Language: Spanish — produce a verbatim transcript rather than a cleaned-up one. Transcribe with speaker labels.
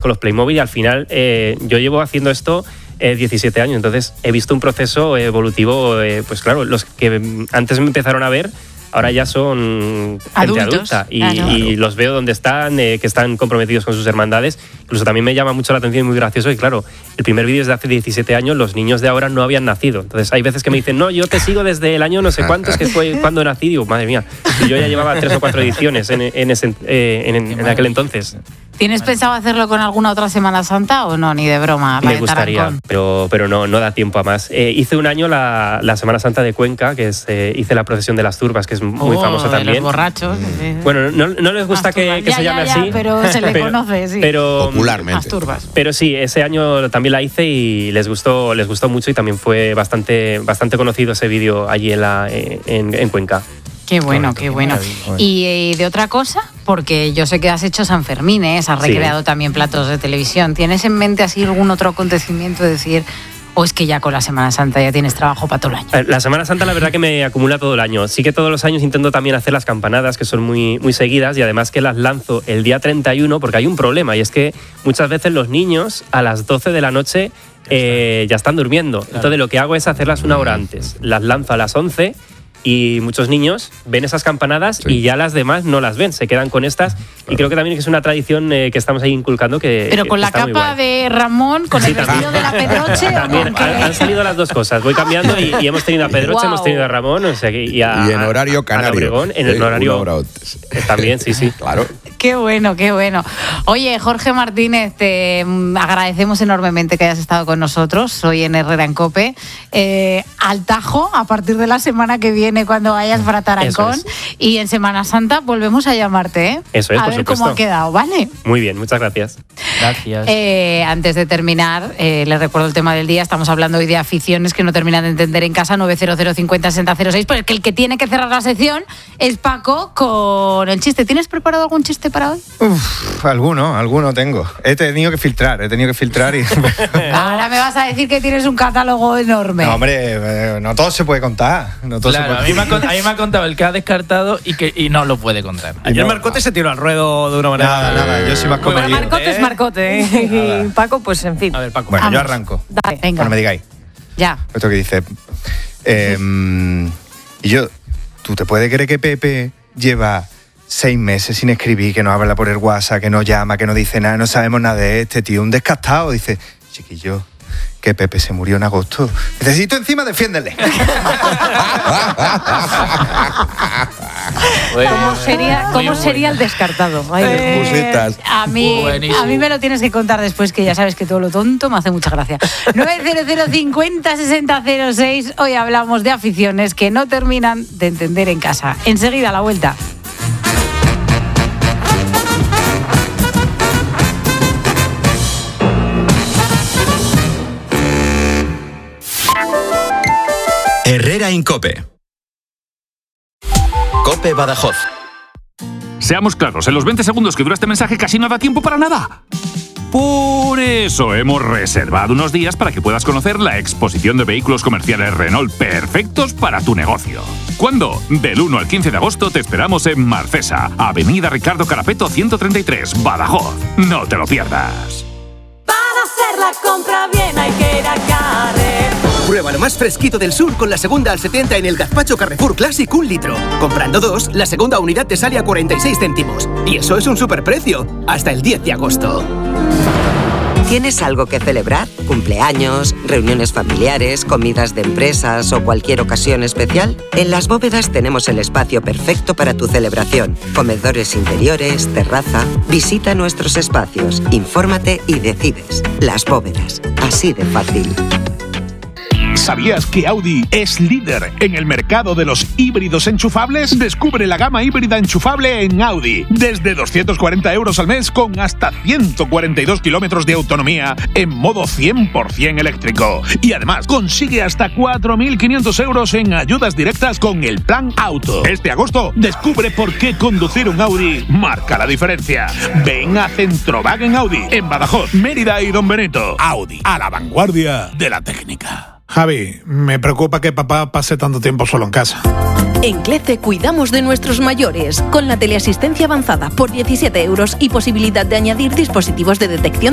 Speaker 1: con los Playmobil y al final eh, yo llevo haciendo esto eh, diecisiete años, entonces he visto un proceso evolutivo, eh, pues claro, los que antes me empezaron a ver ahora ya son gente
Speaker 2: adultos,
Speaker 1: adulta y,
Speaker 2: claro.
Speaker 1: y los veo donde están, eh, que están comprometidos con sus hermandades. Incluso también me llama mucho la atención y muy gracioso que, claro, el primer vídeo es de hace diecisiete años, los niños de ahora no habían nacido. Entonces hay veces que me dicen, no, yo te sigo desde el año no sé cuántos, que fue cuando nací. Digo, madre mía, y yo ya llevaba tres o cuatro ediciones en, en, ese, eh, en, en aquel entonces.
Speaker 2: ¿Tienes pensado hacerlo con alguna otra Semana Santa o no? Ni de broma.
Speaker 1: Me gustaría, pero, pero no, no da tiempo a más. Eh, hice un año la, la Semana Santa de Cuenca, que es, eh, hice la procesión de las turbas, que es muy
Speaker 2: oh,
Speaker 1: famosa también.
Speaker 2: De los borrachos. Mm.
Speaker 1: Bueno, no, no les gusta que, que
Speaker 2: ya,
Speaker 1: se llame
Speaker 2: ya, ya,
Speaker 1: así.
Speaker 2: pero se le
Speaker 1: pero,
Speaker 2: conoce, sí.
Speaker 1: Pero,
Speaker 3: popularmente.
Speaker 2: Las turbas.
Speaker 1: Pero sí, ese año también la hice y les gustó, les gustó mucho y también fue bastante, bastante conocido ese vídeo allí en, la, en, en Cuenca.
Speaker 2: Qué bueno, qué bueno. Y, y de otra cosa, porque yo sé que has hecho San Fermín, ¿eh? Has recreado sí. también platos de televisión. ¿Tienes en mente así algún otro acontecimiento de decir, o es que ya con la Semana Santa ya tienes trabajo para todo el año?
Speaker 1: La Semana Santa la verdad que me acumula todo el año. Sí que todos los años intento también hacer las campanadas, que son muy, muy seguidas, y además que las lanzo el día treinta y uno, porque hay un problema, y es que muchas veces los niños a las doce de la noche eh, ya están durmiendo. Claro. Entonces lo que hago es hacerlas una hora antes. Las lanzo a las once y muchos niños ven esas campanadas sí. y ya las demás no las ven, se quedan con estas. Claro. Y creo que también es una tradición eh, que estamos ahí inculcando. Que,
Speaker 2: Pero con
Speaker 1: que
Speaker 2: la capa de Ramón, con sí, el vestido de la Pedroche.
Speaker 1: También
Speaker 2: ¿o
Speaker 1: han, han salido las dos cosas. Voy cambiando y, y hemos tenido a Pedroche, wow. hemos tenido a Ramón, o sea, y, a,
Speaker 3: y en horario canario.
Speaker 1: A Obregón, en el
Speaker 3: sí,
Speaker 1: horario también, sí, sí.
Speaker 3: Claro.
Speaker 2: Qué bueno, qué bueno. Oye, Jorge Martínez, te agradecemos enormemente que hayas estado con nosotros hoy en Herrera en COPE. Eh, al tajo, a partir de la semana que viene, cuando vayas para Tarancón. Es. Y en Semana Santa volvemos a llamarte, ¿eh?
Speaker 1: Eso es,
Speaker 2: a
Speaker 1: por
Speaker 2: ver
Speaker 1: supuesto.
Speaker 2: cómo ha quedado, ¿vale?
Speaker 1: Muy bien, muchas gracias.
Speaker 4: Gracias.
Speaker 2: Eh, antes de terminar, eh, les recuerdo el tema del día. Estamos hablando hoy de aficiones que no terminan de entender en casa. nueve cero cero cincuenta sesenta cero seis. Porque el que tiene que cerrar la sección es Paco con el chiste. ¿Tienes preparado algún chiste para hoy?
Speaker 5: Uf, alguno, alguno tengo. He tenido que filtrar, he tenido que filtrar y...
Speaker 2: Ahora me vas a decir que tienes un catálogo enorme.
Speaker 5: No, hombre, no todo se puede contar. No todo
Speaker 4: claro,
Speaker 5: se puede...
Speaker 4: A, mí me ha, a mí me ha contado el que ha descartado y que y no lo puede contar.
Speaker 6: Ayer
Speaker 5: no,
Speaker 6: Marcote
Speaker 5: no.
Speaker 6: se tiró al ruedo de una manera...
Speaker 5: Nada, nada, yo soy más
Speaker 2: bueno,
Speaker 5: comedido.
Speaker 2: Marcote es Marcote, ¿eh? Y Paco, pues en fin.
Speaker 6: A ver, Paco.
Speaker 5: Bueno,
Speaker 2: Vamos.
Speaker 5: yo arranco.
Speaker 2: Dale, venga.
Speaker 5: Cuando me digáis.
Speaker 2: Ya.
Speaker 5: Esto que dice... Eh, y yo... ¿Tú te puedes creer que Pepe lleva seis meses sin escribir, que no habla por el WhatsApp, que no llama, que no dice nada, no sabemos nada de este tío? Un descastado. Dice, chiquillo, que Pepe se murió en agosto. Necesito encima, defiéndele.
Speaker 2: ¿Cómo sería, cómo sería el descartado? Ay,
Speaker 3: eh,
Speaker 2: a, mí, a mí me lo tienes que contar después, que ya sabes que todo lo tonto me hace mucha gracia. nueve cero cero cincuenta sesenta cero seis. Hoy hablamos de aficiones que no terminan de entender en casa. Enseguida, a la vuelta.
Speaker 7: Herrera en COPE. COPE Badajoz.
Speaker 8: Seamos claros, en los veinte segundos que dura este mensaje casi no da tiempo para nada. Por eso hemos reservado unos días para que puedas conocer la exposición de vehículos comerciales Renault perfectos para tu negocio. ¿Cuándo? Del uno al quince de agosto te esperamos en Marcesa, Avenida Ricardo Carapeto ciento treinta y tres, Badajoz. No te lo pierdas.
Speaker 9: Para hacer la compra bien hay que ir a Carrefour.
Speaker 10: Prueba lo más fresquito del sur con la segunda al setenta en el gazpacho Carrefour Classic un litro. Comprando dos, la segunda unidad te sale a cuarenta y seis céntimos. Y eso es un superprecio. Hasta el diez de agosto.
Speaker 11: ¿Tienes algo que celebrar? ¿Cumpleaños, reuniones familiares, comidas de empresas o cualquier ocasión especial? En Las Bóvedas tenemos el espacio perfecto para tu celebración. Comedores interiores, terraza. Visita nuestros espacios, infórmate y decides. Las Bóvedas. Así de fácil.
Speaker 12: ¿Sabías que Audi es líder en el mercado de los híbridos enchufables? Descubre la gama híbrida enchufable en Audi. Desde doscientos cuarenta euros al mes con hasta ciento cuarenta y dos kilómetros de autonomía en modo cien por ciento eléctrico. Y además consigue hasta cuatro mil quinientos euros en ayudas directas con el Plan Auto. Este agosto descubre por qué conducir un Audi marca la diferencia. Ven a Centrowagen Audi en Badajoz, Mérida y Don Benito. Audi, a la vanguardia de la técnica.
Speaker 6: Javi, me preocupa que papá pase tanto tiempo solo en casa.
Speaker 13: En CLECE cuidamos de nuestros mayores con la teleasistencia avanzada por diecisiete euros y posibilidad de añadir dispositivos de detección